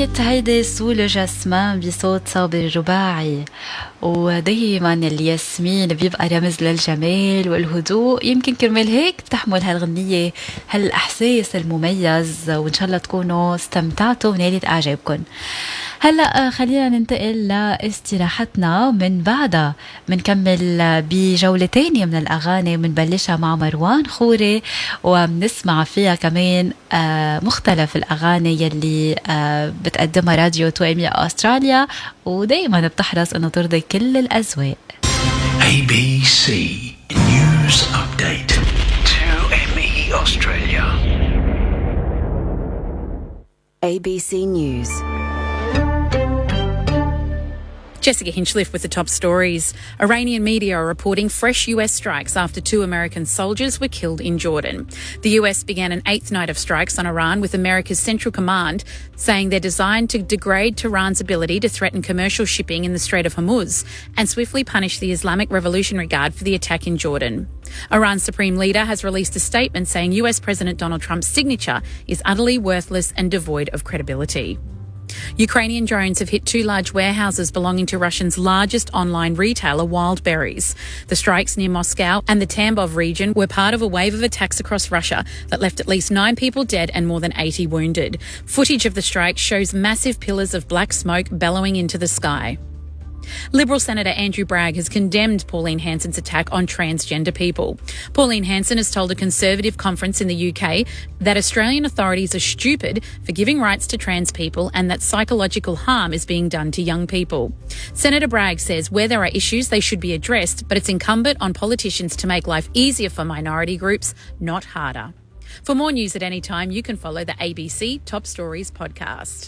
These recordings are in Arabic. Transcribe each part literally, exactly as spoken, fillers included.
غنت هيدي سول جسمان بصوت صابر الرباعي. ودايما الياسمين بيبقى رمز للجمال والهدوء، يمكن كرمال هيك بتحمل هالغنية هالإحساس المميز، وإن شاء الله تكونوا استمتعتوا ونالت أعجابكم. هلأ خلينا ننتقل لاستراحتنا، من بعدها منكمل بجولة تانية من الأغاني، منبلشها مع مروان خوري ومنسمع فيها كمان مختلف الأغاني يلي بتقدمها راديو تو إم إي أستراليا، ودايما بتحرص أنه ترضي كل الأذواق. A B C News Update تو إم إي Australia. A B C News. Jessica Hinchliffe with the top stories. Iranian media are reporting fresh U S strikes after two American soldiers were killed in Jordan. The U S began an eighth night of strikes on Iran, with America's Central Command saying they're designed to degrade Tehran's ability to threaten commercial shipping in the Strait of Hormuz and swiftly punish the Islamic Revolutionary Guard for the attack in Jordan. Iran's supreme leader has released a statement saying U S President Donald Trump's signature is utterly worthless and devoid of credibility. Ukrainian drones have hit two large warehouses belonging to Russia's largest online retailer, Wildberries. The strikes near Moscow and the Tambov region were part of a wave of attacks across Russia that left at least nine people dead and more than eighty wounded. Footage of the strikes shows massive pillars of black smoke bellowing into the sky. Liberal Senator Andrew Bragg has condemned Pauline Hanson's attack on transgender people. Pauline Hanson has told a Conservative conference in the U K that Australian authorities are stupid for giving rights to trans people and that psychological harm is being done to young people. Senator Bragg says where there are issues, they should be addressed, but it's incumbent on politicians to make life easier for minority groups, not harder. For more news at any time, you can follow the A B C Top Stories podcast.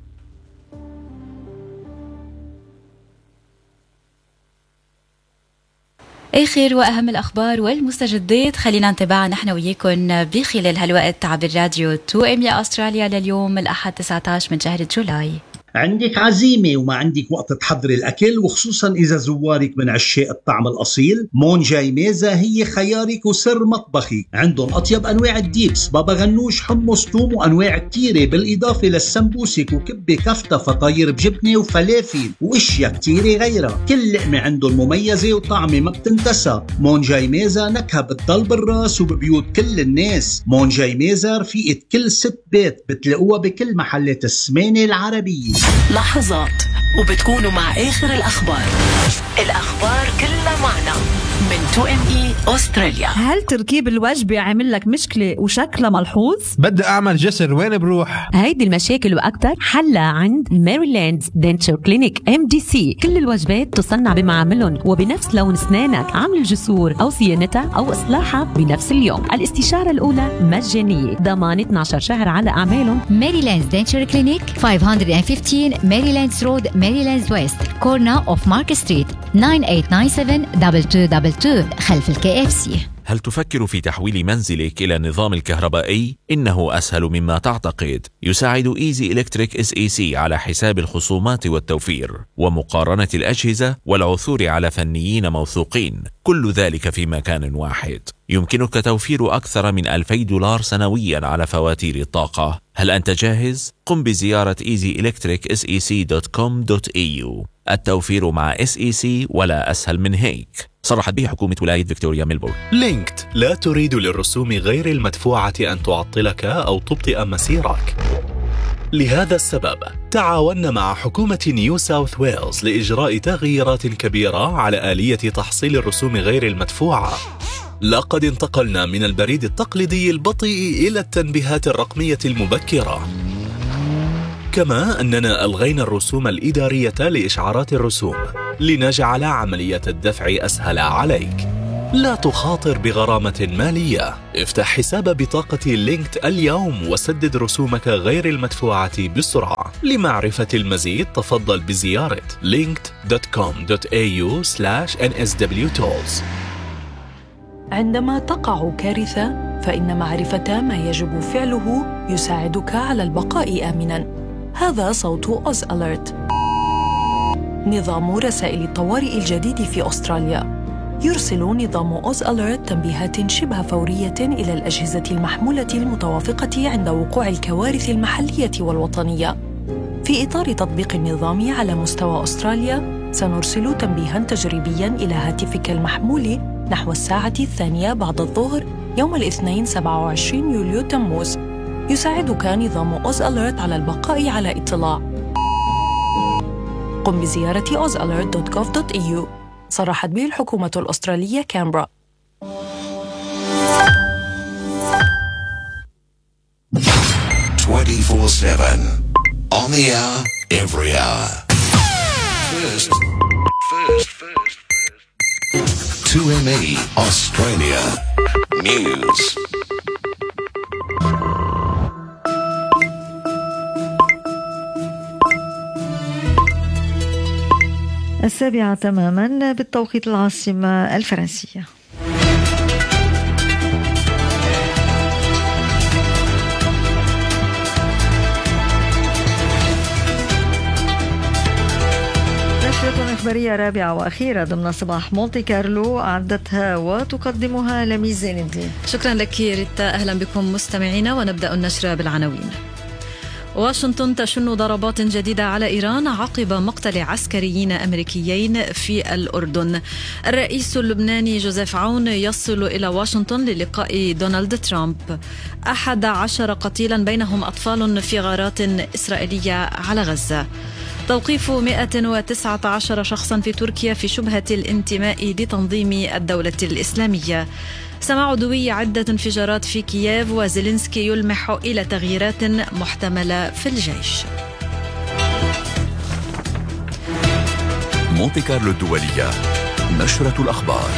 آخر وأهم الأخبار والمستجدات خلينا نتابعها نحن وياكم بخلال هالوقت عبر راديو تو إم إي أستراليا لليوم الأحد تسعة عشر من شهر جولاي. عندك عزيمة وما عندك وقت تحضري الأكل، وخصوصا إذا زوارك من عشاق الطعم الأصيل، مون جاي ميزة هي خيارك وسر مطبخك. عندهم أطيب أنواع الديبس، بابا غنوش، حمص، توم، وأنواع كتيرة، بالإضافة للسمبوسك وكبة كفتة، فطاير بجبنة وفلافل وإشياء كتيرة غيرها. كل لقمة عندهم مميزة وطعمة ما بتنتسى. مون جاي ميزة نكهة بتضل بالراس وببيوت كل الناس. مون جاي ميزة رفيقة كل ست بيت، بتلاقوها بكل محلات السمانة العربية. لحظات وبتكونوا مع آخر الأخبار. الأخبار كلها معنا من تو إم إي أستراليا. هل تركيب الوجبة عامل لك مشكلة وشكلها ملحوظ؟ بدي أعمل جسر، وين بروح؟ هيدي المشاكل وأكتر حلها عند ماريلاند دنتشر كلينيك إم دي سي. كل الوجبات تصنع بمعاملهم وبنفس لون أسنانك، عمل الجسور أو صيانتها أو إصلاحها بنفس اليوم. الاستشارة الأولى مجانية، ضمان اثنا عشر شهر على أعمالهم. ماريلاند دنتشر كلينيك خمسمية وخمستاشر ماريلاند رود، ماريلاند ويست، كورنا أوف مارك ستريت، تسعة ثمانية تسعة سبعة اثنين اثنين اثنين اثنين خلف الكي اف سي. هل تفكر في تحويل منزلك إلى النظام الكهربائي؟ إنه أسهل مما تعتقد. يساعد إيزي إلكتريك إس إي سي على حساب الخصومات والتوفير ومقارنة الأجهزة والعثور على فنيين موثوقين، كل ذلك في مكان واحد. يمكنك توفير أكثر من ألفي دولار سنويا على فواتير الطاقة. هل أنت جاهز؟ قم بزيارة ايزي إلكتريك إس إي سي دوت كوم دوت إي يو. التوفير مع إس إي سي ولا أسهل من هيك. صرحت به حكومة ولاية فيكتوريا ميلبورن. لينكد لا تريد للرسوم غير المدفوعة أن تعطلك أو تبطئ مسيرك. لهذا السبب تعاوننا مع حكومة نيو ساوث ويلز لإجراء تغييرات كبيرة على آلية تحصيل الرسوم غير المدفوعة. لقد انتقلنا من البريد التقليدي البطيء إلى التنبيهات الرقمية المبكرة. كما أننا ألغينا الرسوم الإدارية لإشعارات الرسوم لنجعل عملية الدفع أسهل عليك. لا تخاطر بغرامة مالية. افتح حساب بطاقة لينكد اليوم وسدد رسومك غير المدفوعة بسرعة. لمعرفة المزيد تفضل بزيارة linked دوت كوم دوت إي يو سلاش إن إس دبليو تولز. عندما تقع كارثة فإن معرفة ما يجب فعله يساعدك على البقاء آمناً. هذا صوت أوز أليرت، نظام رسائل الطوارئ الجديد في أستراليا. يرسل نظام أوز أليرت تنبيهات شبه فورية إلى الأجهزة المحمولة المتوافقة عند وقوع الكوارث المحلية والوطنية. في إطار تطبيق النظام على مستوى أستراليا، سنرسل تنبيهاً تجريبياً إلى هاتفك المحمول نحو الساعة الثانية بعد الظهر يوم الاثنين سبعة وعشرين يوليو تموز. يساعدك نظام أوز أليرت على البقاء على اطلاع. قم بزيارة أوز أليرت دوت جوف دوت إي يو. صرحت به الحكومة الأسترالية كامبرا. twenty-four seven on the hour, every hour. First, first, first, first. two M E Australia News. السابعة تماما بالتوقيت العاصمة الفرنسية. نشرة إخبارية رابعة وأخيرة ضمن صباح مونتي كارلو أعدتها وتقدمها لميس زين الدين. شكرا لك ريتا، أهلا بكم مستمعينا، ونبدأ النشرة بالعناوين. واشنطن تشن ضربات جديدة على إيران عقب مقتل عسكريين أمريكيين في الأردن. الرئيس اللبناني جوزيف عون يصل إلى واشنطن للقاء دونالد ترامب. أحد عشر قتيلا بينهم أطفال في غارات إسرائيلية على غزة. توقيف مئة وتسعة عشر شخصا في تركيا في شبهة الانتماء لتنظيم الدولة الإسلامية. سماع دوي عدة انفجارات في كييف، وزيلينسكي يلمح إلى تغييرات محتملة في الجيش. مونتي كارلو الدولية، نشرة الأخبار.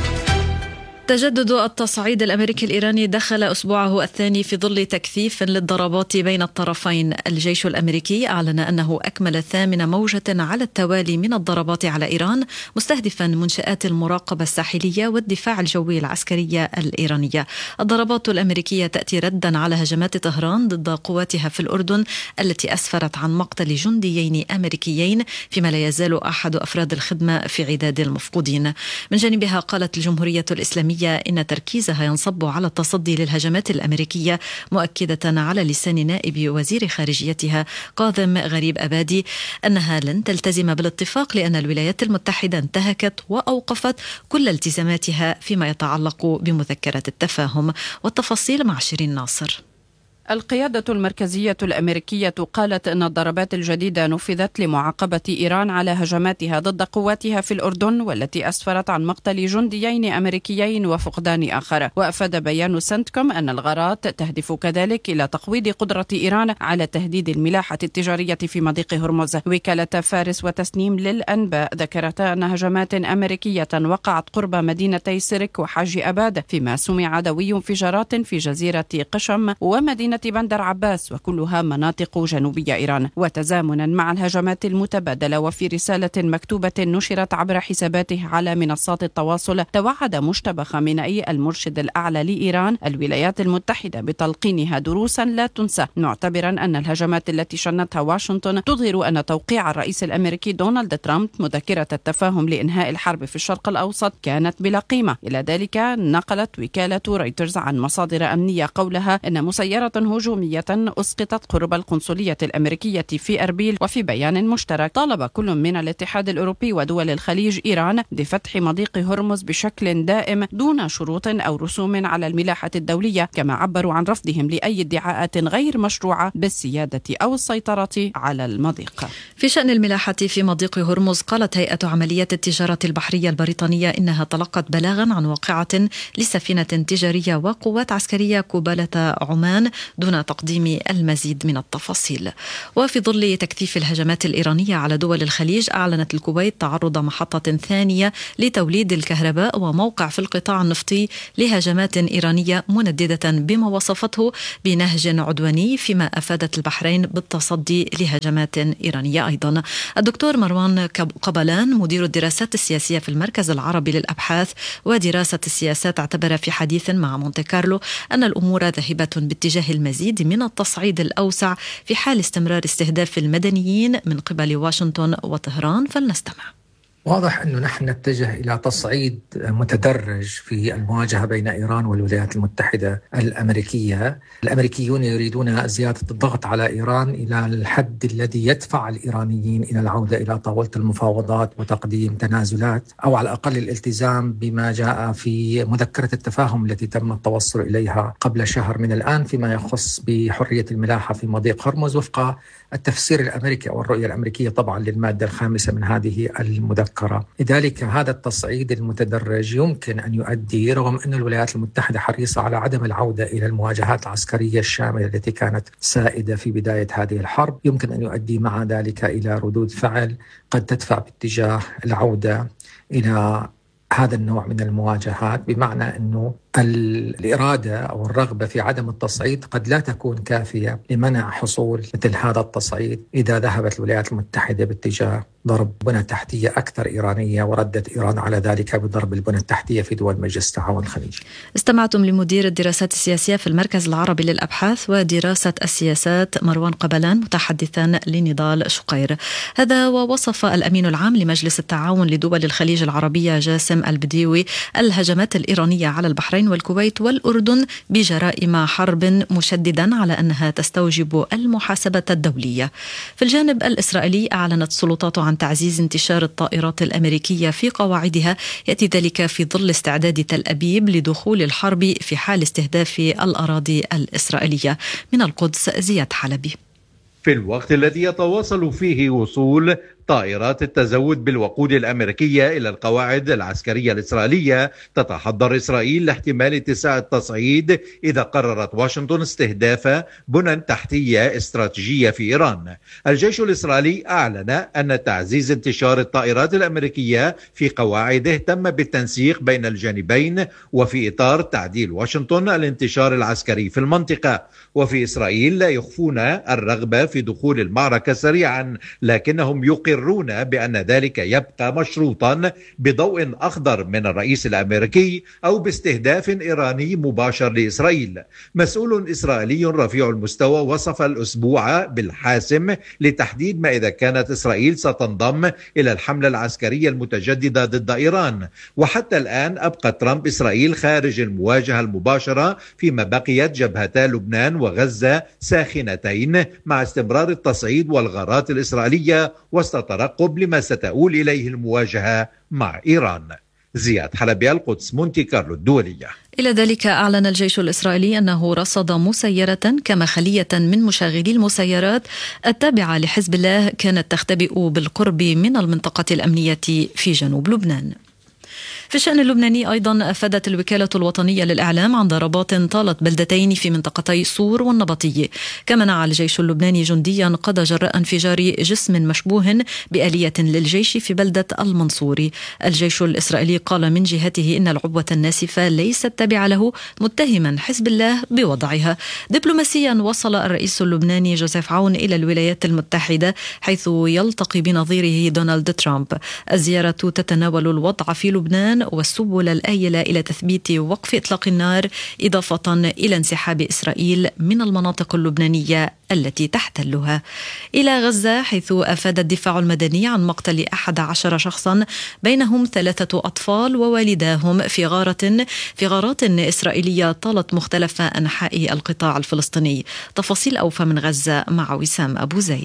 تجدد التصعيد الأمريكي الإيراني دخل أسبوعه الثاني في ظل تكثيف للضربات بين الطرفين. الجيش الأمريكي أعلن أنه أكمل ثامن موجة على التوالي من الضربات على إيران، مستهدفا منشآت المراقبة الساحلية والدفاع الجوي العسكرية الإيرانية. الضربات الأمريكية تأتي ردا على هجمات طهران ضد قواتها في الأردن التي أسفرت عن مقتل جنديين أمريكيين، فيما لا يزال أحد أفراد الخدمة في عداد المفقودين. من جانبها قالت الجمهورية الإسلامية إن تركيزها ينصب على التصدي للهجمات الأمريكية، مؤكدة على لسان نائب وزير خارجيتها كاظم غريب أبادي أنها لن تلتزم بالاتفاق لأن الولايات المتحدة انتهكت وأوقفت كل التزاماتها فيما يتعلق بمذكرة التفاهم. والتفاصيل مع شيرين ناصر. القيادة المركزية الأمريكية قالت أن الضربات الجديدة نفذت لمعاقبة إيران على هجماتها ضد قواتها في الأردن، والتي أسفرت عن مقتل جنديين أمريكيين وفقدان آخر. وأفاد بيان سنتكوم أن الغارات تهدف كذلك إلى تقويض قدرة إيران على تهديد الملاحة التجارية في مضيق هرمز. وكالة فارس وتسنيم للأنباء ذكرتا أن هجمات أمريكية وقعت قرب مدينتي سرك وحاج أباد، فيما سمع دوي انفجارات في جزيرة قشم ومدينة بندر عباس، وكلها مناطق جنوبية إيران. وتزامنا مع الهجمات المتبادلة، وفي رسالة مكتوبة نشرت عبر حساباته على منصات التواصل، توعد مجتبى خامنئي المرشد الأعلى لإيران الولايات المتحدة بتلقينها دروسا لا تنسى، معتبرا أن الهجمات التي شنتها واشنطن تظهر أن توقيع الرئيس الأمريكي دونالد ترامب مذكرة التفاهم لإنهاء الحرب في الشرق الأوسط كانت بلا قيمة. إلى ذلك نقلت وكالة رويترز عن مصادر أمنية قولها أن مسيرة هجومية أسقطت قرب القنصلية الأمريكية في أربيل. وفي بيان مشترك طالب كل من الاتحاد الأوروبي ودول الخليج إيران بفتح مضيق هرمز بشكل دائم دون شروط أو رسوم على الملاحة الدولية، كما عبروا عن رفضهم لأي ادعاءات غير مشروعة بالسيادة أو السيطرة على المضيق. في شأن الملاحة في مضيق هرمز، قالت هيئة عمليات التجارة البحرية البريطانية إنها تلقت بلاغا عن واقعة لسفينة تجارية وقوات عسكرية قبالة عمان دون تقديم المزيد من التفاصيل. وفي ظل تكثيف الهجمات الإيرانية على دول الخليج، أعلنت الكويت تعرض محطة ثانية لتوليد الكهرباء وموقع في القطاع النفطي لهجمات إيرانية منددة بما وصفته بنهج عدواني، فيما أفادت البحرين بالتصدي لهجمات إيرانية أيضا. الدكتور مروان قبلان مدير الدراسات السياسية في المركز العربي للأبحاث ودراسة السياسات اعتبر في حديث مع مونتي كارلو أن الأمور ذاهبة باتجاه المزيد من التصعيد الأوسع في حال استمرار استهداف المدنيين من قبل واشنطن وطهران. فلنستمع. واضح أنه نحن نتجه إلى تصعيد متدرج في المواجهة بين إيران والولايات المتحدة الأمريكية. الأمريكيون يريدون زيادة الضغط على إيران إلى الحد الذي يدفع الإيرانيين إلى العودة إلى طاولة المفاوضات وتقديم تنازلات، أو على الأقل الالتزام بما جاء في مذكرة التفاهم التي تم التوصل إليها قبل شهر من الآن فيما يخص بحرية الملاحة في مضيق هرمز وفق التفسير الأمريكي أو الرؤية الأمريكية طبعا للمادة الخامسة من هذه المذكرة. لذلك هذا التصعيد المتدرج يمكن أن يؤدي، رغم أن الولايات المتحدة حريصة على عدم العودة إلى المواجهات العسكرية الشاملة التي كانت سائدة في بداية هذه الحرب، يمكن أن يؤدي مع ذلك إلى ردود فعل قد تدفع باتجاه العودة إلى هذا النوع من المواجهات، بمعنى أنه الإرادة أو الرغبة في عدم التصعيد قد لا تكون كافية لمنع حصول مثل هذا التصعيد إذا ذهبت الولايات المتحدة باتجاه ضرب بنى تحتية أكثر إيرانية وردت إيران على ذلك بضرب البنى التحتية في دول مجلس التعاون الخليجي. استمعتم لمدير الدراسات السياسية في المركز العربي للأبحاث ودراسة السياسات مروان قبلان متحدثا لنضال شقير. هذا ووصف الأمين العام لمجلس التعاون لدول الخليج العربية جاسم البديوي الهجمات الإيرانية على البحرين والكويت والأردن بجرائم حرب، مشددا على أنها تستوجب المحاسبة الدولية. في الجانب الإسرائيلي أعلنت السلطات عن تعزيز انتشار الطائرات الأمريكية في قواعدها، يأتي ذلك في ظل استعداد تل أبيب لدخول الحرب في حال استهداف الأراضي الإسرائيلية. من القدس زياد حلبي. في الوقت الذي يتواصل فيه وصول طائرات التزود بالوقود الأمريكية إلى القواعد العسكرية الإسرائيلية، تتحضر إسرائيل لاحتمال اتساع التصعيد إذا قررت واشنطن استهداف بنى تحتية استراتيجية في إيران. الجيش الإسرائيلي أعلن أن تعزيز انتشار الطائرات الأمريكية في قواعده تم بالتنسيق بين الجانبين وفي إطار تعديل واشنطن الانتشار العسكري في المنطقة. وفي إسرائيل لا يخفون الرغبة في دخول المعركة سريعا، لكنهم يقرون بأن ذلك يبقى مشروطا بضوء أخضر من الرئيس الأمريكي أو باستهداف إيراني مباشر لإسرائيل. مسؤول إسرائيلي رفيع المستوى وصف الأسبوع بالحاسم لتحديد ما إذا كانت إسرائيل ستنضم إلى الحملة العسكرية المتجددة ضد إيران. وحتى الآن أبقى ترامب إسرائيل خارج المواجهة المباشرة، فيما بقيت جبهتا لبنان وغزة ساخنتين مع استمرار التصعيد والغارات الإسرائيلية وسط ترقب لما ستؤول إليه المواجهة مع إيران. زياد حلبي، القدس، مونتي كارلو الدولية. إلى ذلك أعلن الجيش الإسرائيلي أنه رصد مسيرة كما خلية من مشغلي المسيرات التابعة لحزب الله كانت تختبئ بالقرب من المنطقة الأمنية في جنوب لبنان. في الشأن اللبناني أيضا أفادت الوكالة الوطنية للإعلام عن ضربات طالت بلدتين في منطقتي صور والنبطية. كما نعى الجيش اللبناني جنديا قضى جراء انفجار جسم مشبوه بآلية للجيش في بلدة المنصوري. الجيش الإسرائيلي قال من جهته إن العبوة الناسفة ليست تابعة له، متهما حزب الله بوضعها. دبلوماسيا وصل الرئيس اللبناني جوزيف عون إلى الولايات المتحدة حيث يلتقي بنظيره دونالد ترامب. الزيارة تتناول الوضع في لبنان والسبل الآيلة إلى تثبيت وقف إطلاق النار، إضافة إلى انسحاب إسرائيل من المناطق اللبنانية التي تحتلها. إلى غزة، حيث أفاد الدفاع المدني عن مقتل أحد عشر شخصا بينهم ثلاثة أطفال ووالداهم في غارة في غارات إسرائيلية طالت مختلف أنحاء القطاع الفلسطيني. تفاصيل أوفى من غزة مع وسام أبو زيد.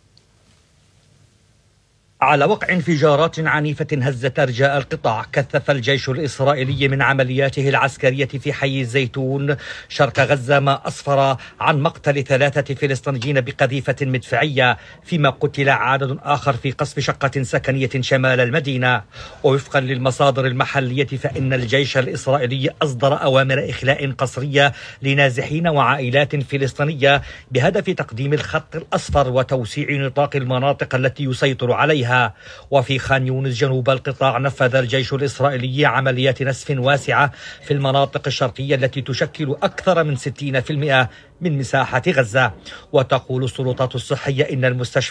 على وقع انفجارات عنيفة هزت أرجاء القطاع، كثف الجيش الإسرائيلي من عملياته العسكرية في حي الزيتون شرق غزة ما أسفر عن مقتل ثلاثة فلسطينيين بقذيفة مدفعية، فيما قتل عدد آخر في قصف شقة سكنية شمال المدينة. ووفقا للمصادر المحلية فإن الجيش الإسرائيلي أصدر أوامر إخلاء قسرية لنازحين وعائلات فلسطينية بهدف تقديم الخط الأصفر وتوسيع نطاق المناطق التي يسيطر عليها. وفي خان يونس جنوب القطاع نفذ الجيش الإسرائيلي عمليات نسف واسعة في المناطق الشرقية التي تشكل أكثر من ستين بالمئة من مساحة غزة. وتقول السلطات الصحية إن المستشفى